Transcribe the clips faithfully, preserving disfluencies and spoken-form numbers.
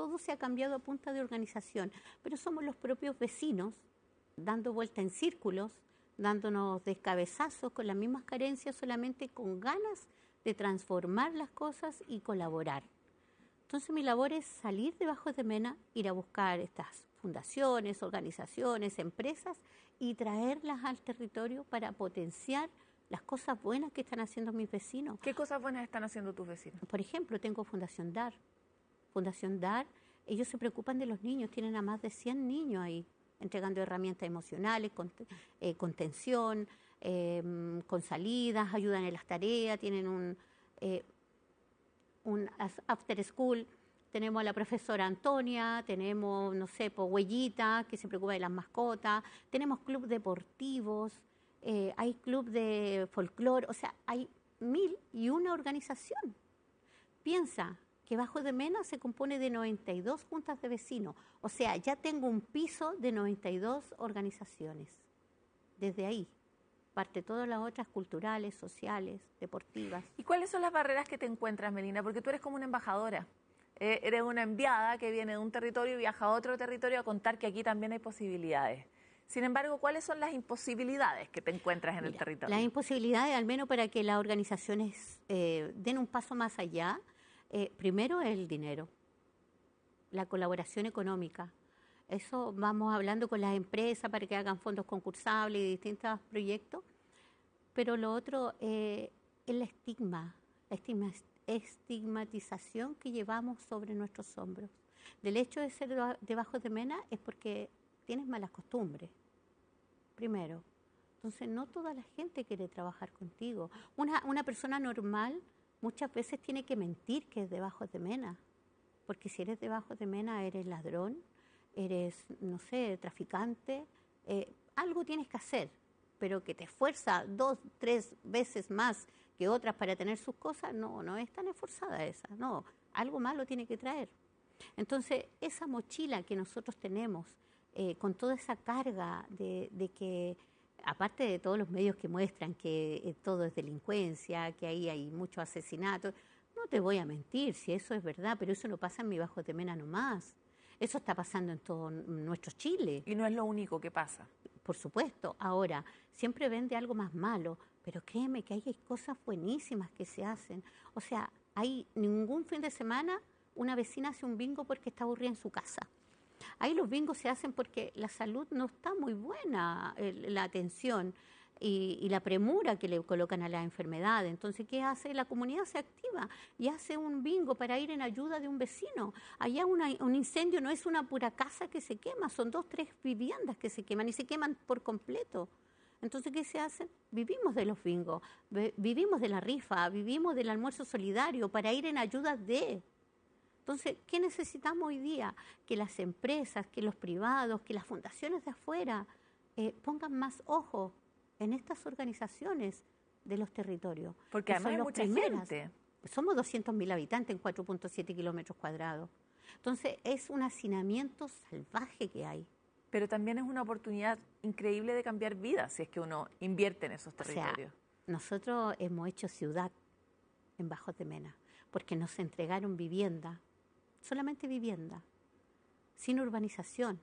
todo se ha cambiado a punta de organización, pero somos los propios vecinos dando vuelta en círculos, dándonos descabezazos con las mismas carencias, solamente con ganas de transformar las cosas y colaborar. Entonces mi labor es salir de Bajos de Mena, ir a buscar estas fundaciones, organizaciones, empresas y traerlas al territorio para potenciar las cosas buenas que están haciendo mis vecinos. ¿Qué cosas buenas están haciendo tus vecinos? Por ejemplo, tengo Fundación DAR. Fundación DAR, ellos se preocupan de los niños, tienen a más de cien niños ahí, entregando herramientas emocionales, eh, contención, eh, con salidas, ayudan en las tareas, tienen un, eh, un after school. Tenemos a la profesora Antonia, tenemos, no sé, pues, Huellita, que se preocupa de las mascotas, tenemos club deportivos, eh, hay club de folclore, o sea, hay mil y una organización. Piensa que Bajos de Mena se compone de noventa y dos juntas de vecinos, o sea, ya tengo un piso de noventa y dos organizaciones. Desde ahí parte todas las otras culturales, sociales, deportivas. ¿Y cuáles son las barreras que te encuentras, Melina? Porque tú eres como una embajadora. Eh, eres una enviada que viene de un territorio y viaja a otro territorio a contar que aquí también hay posibilidades. Sin embargo, ¿cuáles son las imposibilidades que te encuentras en Mira, el territorio? Las imposibilidades, al menos para que las organizaciones eh, den un paso más allá, eh, primero es el dinero, la colaboración económica. Eso vamos hablando con las empresas para que hagan fondos concursables y distintos proyectos. Pero lo otro eh, es el estigma, la estigma, estigmatización que llevamos sobre nuestros hombros. Del hecho de ser de Bajos de Mena es porque tienes malas costumbres, primero. Entonces no toda la gente quiere trabajar contigo. Una, una persona normal muchas veces tiene que mentir que es de Bajos de Mena, porque si eres de Bajos de Mena eres ladrón, eres, no sé, traficante, eh, algo tienes que hacer, pero que te esfuerza dos, tres veces más que otras para tener sus cosas, no, no es tan esforzada esa, no, algo malo tiene que traer. Entonces, esa mochila que nosotros tenemos, eh, con toda esa carga de, de que, aparte de todos los medios que muestran que eh, todo es delincuencia, que ahí hay muchos asesinatos, no te voy a mentir si eso es verdad, pero eso no pasa en mi Bajos de Mena nomás. Eso está pasando en todo nuestro Chile. Y no es lo único que pasa. Por supuesto. Ahora, siempre vende algo más malo, pero créeme que hay cosas buenísimas que se hacen. O sea, hay ningún fin de semana una vecina hace un bingo porque está aburrida en su casa. Ahí los bingos se hacen porque la salud no está muy buena, el, la atención y, y la premura que le colocan a la enfermedad. Entonces, ¿qué hace? La comunidad se activa y hace un bingo para ir en ayuda de un vecino. Allá una, un incendio no es una pura casa que se quema, son dos, tres viviendas que se queman y se queman por completo. Entonces, ¿qué se hace? Vivimos de los bingos, vivimos de la rifa, vivimos del almuerzo solidario para ir en ayuda de... Entonces, ¿qué necesitamos hoy día? Que las empresas, que los privados, que las fundaciones de afuera eh, pongan más ojo en estas organizaciones de los territorios. Porque además hay mucha gente. Somos doscientos mil habitantes en cuatro punto siete kilómetros cuadrados. Entonces, es un hacinamiento salvaje que hay. Pero también es una oportunidad increíble de cambiar vidas si es que uno invierte en esos territorios. O sea, nosotros hemos hecho ciudad en Bajos de Mena porque nos entregaron vivienda. Solamente vivienda, sin urbanización.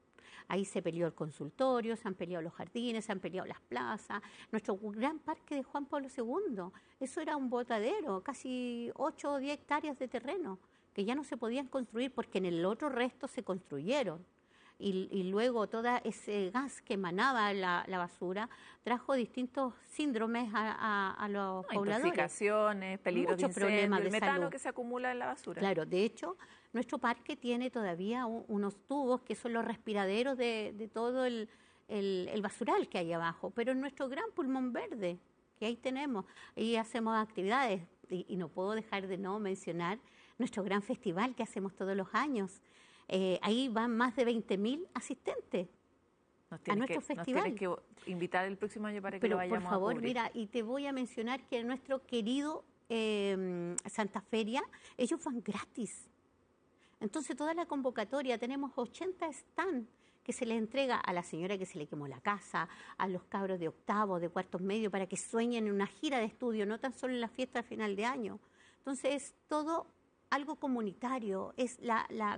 Ahí se peleó el consultorio, se han peleado los jardines, se han peleado las plazas, nuestro gran parque de Juan Pablo segundo, eso era un botadero, casi ocho o diez hectáreas de terreno, que ya no se podían construir porque en el otro resto se construyeron. Y, y luego todo ese gas que emanaba la, la basura trajo distintos síndromes a, a, a los no, pobladores. Intoxicaciones, peligros Muchos de incendio, problemas de el metano salud que se acumula en la basura. Claro, de hecho, nuestro parque tiene todavía un, unos tubos que son los respiraderos de, de todo el, el, el basural que hay abajo, pero en nuestro gran pulmón verde, que ahí tenemos, ahí hacemos actividades, y, y no puedo dejar de no mencionar nuestro gran festival que hacemos todos los años. Eh, ahí van más de veinte mil asistentes a nuestro que, festival. Nos tienes que invitar el próximo año para que Pero, lo vayamos por favor, a cubrir. mira, y te voy a mencionar que nuestro querido eh, Santa Feria, ellos van gratis. Entonces, toda la convocatoria, tenemos ochenta stands que se le entrega a la señora que se le quemó la casa, a los cabros de octavo, de cuartos medios, para que sueñen en una gira de estudio, no tan solo en la fiesta de final de año. Entonces, es todo algo comunitario, es la, la